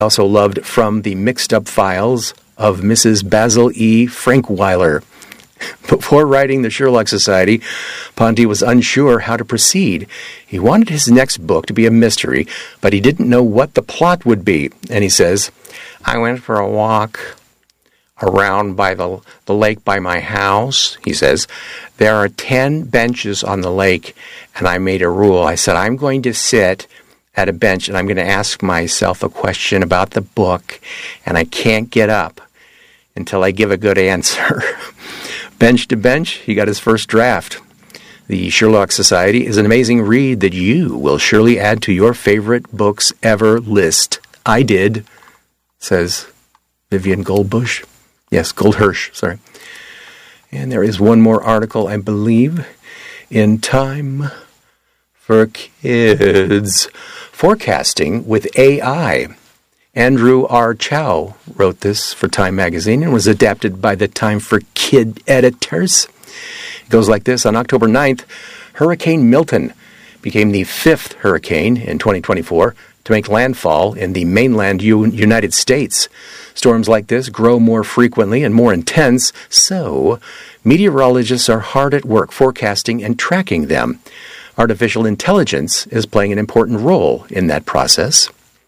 Also loved From the Mixed Up Files of Mrs. Basil E. Frankweiler. Before writing the Sherlock Society, Ponti was unsure how to proceed. He wanted his next book to be a mystery, but he didn't know what the plot would be. And he says, I went for a walk around by the lake by my house, he says. There are 10 benches on the lake, and I made a rule. I said, I'm going to sit at a bench, and I'm going to ask myself a question about the book, and I can't get up until I give a good answer. Bench to bench, he got his first draft. The Sherlock Society is an amazing read that you will surely add to your favorite books ever list. I did, says Vivian Goldbush. Yes, Goldhirsch, sorry. And there is one more article, I believe, in Time for Kids. Forecasting with AI. Andrew R. Chow wrote this for Time magazine and was adapted by the Time for Kid editors. It goes like this. On October 9th, Hurricane Milton became the 5th hurricane in 2024 to make landfall in the mainland United States. Storms like this grow more frequently and more intense, so meteorologists are hard at work forecasting and tracking them. Artificial intelligence is playing an important role in that process.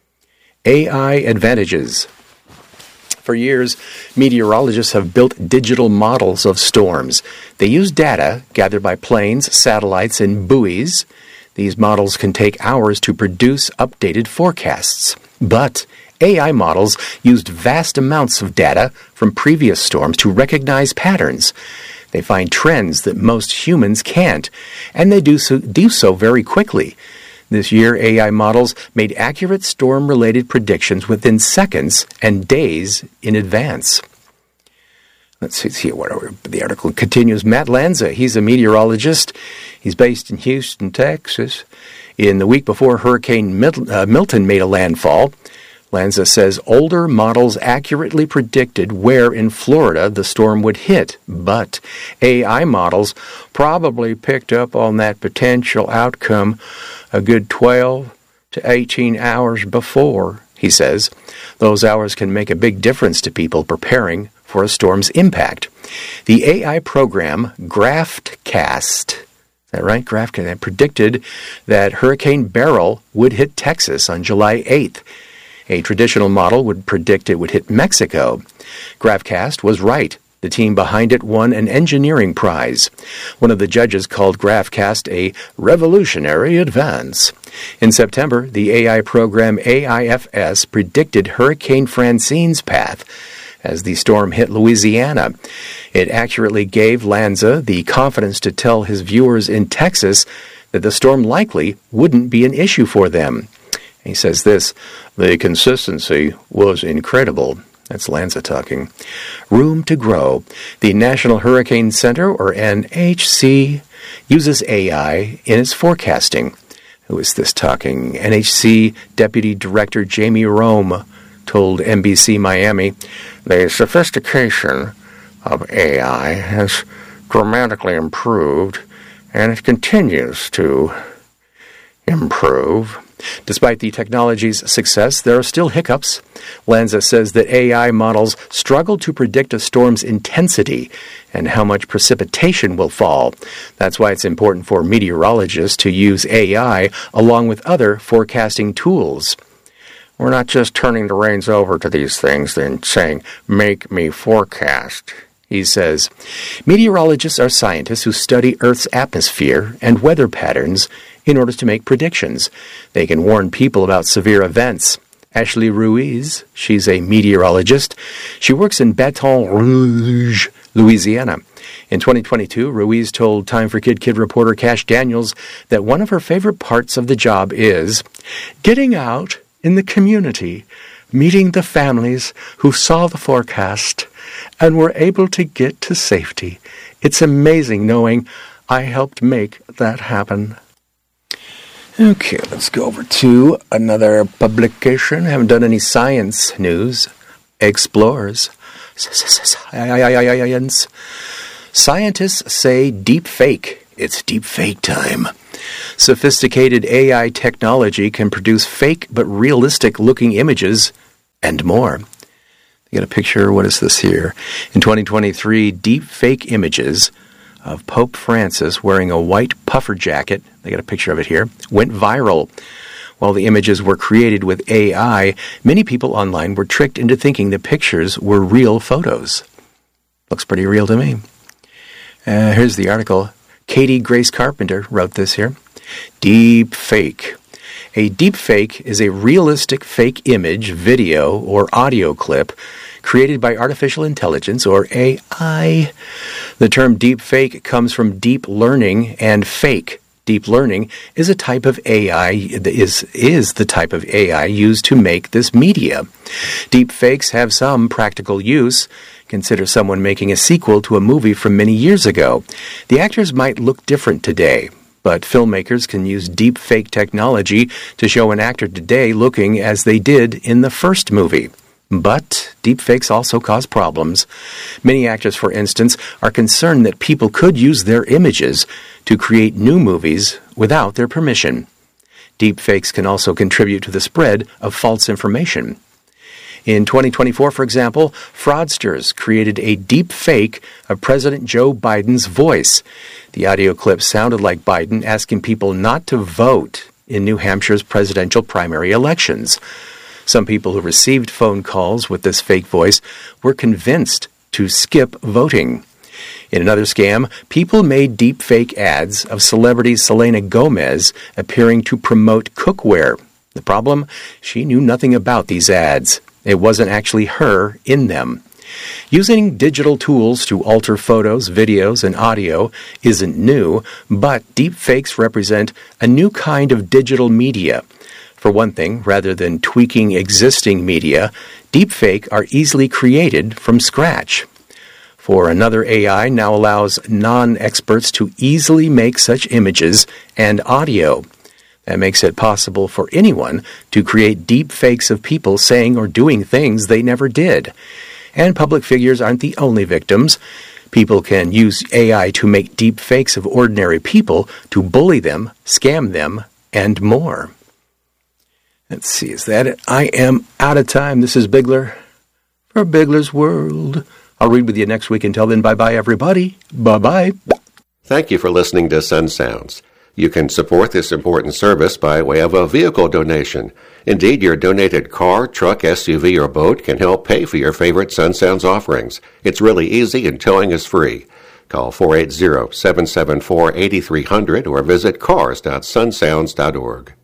AI advantages. For years, meteorologists have built digital models of storms. They use data gathered by planes, satellites, and buoys. These models can take hours to produce updated forecasts. But AI models used vast amounts of data from previous storms to recognize patterns. They find trends that most humans can't, and they do so very quickly. This year, AI models made accurate storm-related predictions within seconds and days in advance. Let's see what the article continues. Matt Lanza, he's a meteorologist. He's based in Houston, Texas. In the week before Hurricane Milton made a landfall, Lanza says older models accurately predicted where in Florida the storm would hit, but AI models probably picked up on that potential outcome a good 12 to 18 hours before, he says. Those hours can make a big difference to people preparing for a storm's impact. The AI program GraphCast, is that right? GraphCast predicted that Hurricane Beryl would hit Texas on July 8th. A traditional model would predict it would hit Mexico. GraphCast was right. The team behind it won an engineering prize. One of the judges called GraphCast a revolutionary advance. In September, the AI program AIFS predicted Hurricane Francine's path as the storm hit Louisiana. It accurately gave Lanza the confidence to tell his viewers in Texas that the storm likely wouldn't be an issue for them. He says this, the consistency was incredible. That's Lanza talking. Room to grow. The National Hurricane Center, or NHC, uses AI in its forecasting. Who is this talking? NHC Deputy Director Jamie Rome told NBC Miami, the sophistication of AI has dramatically improved, and it continues to improve. Despite the technology's success, there are still hiccups. Lanza says that AI models struggle to predict a storm's intensity and how much precipitation will fall. That's why it's important for meteorologists to use AI along with other forecasting tools. We're not just turning the reins over to these things and saying, make me forecast, he says. Meteorologists are scientists who study Earth's atmosphere and weather patterns in order to make predictions. They can warn people about severe events. Ashley Ruiz, she's a meteorologist. She works in Baton Rouge, Louisiana. In 2022, Ruiz told Time for Kid reporter Cash Daniels that one of her favorite parts of the job is getting out in the community, meeting the families who saw the forecast and were able to get to safety. It's amazing knowing I helped make that happen. Okay, let's go over to another publication. I haven't done any science news. Explorers. Science. Scientists say deep fake. It's deep fake time. Sophisticated AI technology can produce fake but realistic-looking images and more. You get a picture, what is this here? In 2023, deep fake images of Pope Francis wearing a white puffer jacket, they got a picture of it here, went viral. While the images were created with AI, many people online were tricked into thinking the pictures were real photos. Looks pretty real to me. Here's the article. Katie Grace Carpenter wrote this here. Deep fake. A deep fake is a realistic fake image, video, or audio clip created by artificial intelligence, or AI. The term deep fake comes from deep learning and fake. Deep learning is a type of AI, is the type of AI used to make this media. Deep fakes have some practical use. Consider someone making a sequel to a movie from many years ago. The actors might look different today, but filmmakers can use deep fake technology to show an actor today looking as they did in the first movie. But deepfakes also cause problems. Many actors, for instance, are concerned that people could use their images to create new movies without their permission. Deepfakes can also contribute to the spread of false information. In 2024, for example, fraudsters created a deep fake of President Joe Biden's voice. The audio clip sounded like Biden asking people not to vote in New Hampshire's presidential primary elections. Some people who received phone calls with this fake voice were convinced to skip voting. In another scam, people made deep fake ads of celebrity Selena Gomez appearing to promote cookware. The problem? She knew nothing about these ads. It wasn't actually her in them. Using digital tools to alter photos, videos, and audio isn't new, but deepfakes represent a new kind of digital media. For one thing, rather than tweaking existing media, deepfake are easily created from scratch. For another, AI now allows non-experts to easily make such images and audio. That makes it possible for anyone to create deep fakes of people saying or doing things they never did. And public figures aren't the only victims. People can use AI to make deep fakes of ordinary people to bully them, scam them, and more. Let's see, is that it? I am out of time. This is Bigler for Bigler's World. I'll read with you next week. Until then, bye-bye, everybody. Bye-bye. Thank you for listening to Sun Sounds. You can support this important service by way of a vehicle donation. Indeed, your donated car, truck, SUV, or boat can help pay for your favorite Sun Sounds offerings. It's really easy and towing is free. Call 480-774-8300 or visit cars.sunsounds.org.